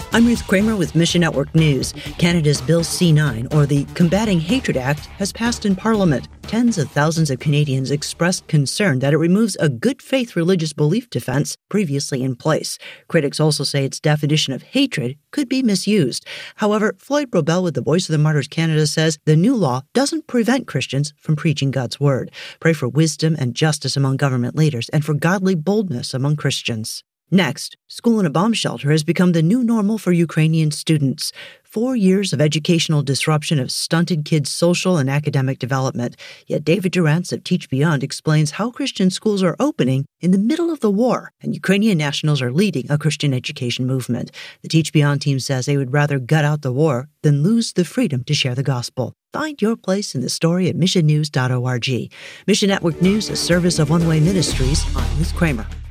I'm Ruth Kramer with Mission Network News. Canada's Bill C-9, or the Combating Hatred Act, has passed in Parliament. Tens of thousands of Canadians expressed concern that it removes a good faith religious belief defense previously in place. Critics also say its definition of hatred could be misused. However, Floyd Robel with the Voice of the Martyrs Canada says the new law doesn't prevent Christians from preaching God's word. Pray for wisdom and justice among government leaders and for godly boldness among Christians. Next, school in a bomb shelter has become the new normal for Ukrainian students. 4 years of educational disruption have stunted kids' social and academic development. Yet David Durantz of Teach Beyond explains how Christian schools are opening in the middle of the war, and Ukrainian nationals are leading a Christian education movement. The Teach Beyond team says they would rather gut out the war than lose the freedom to share the gospel. Find your place in the story at missionnews.org. Mission Network News, a service of One Way Ministries. I'm Ruth Kramer.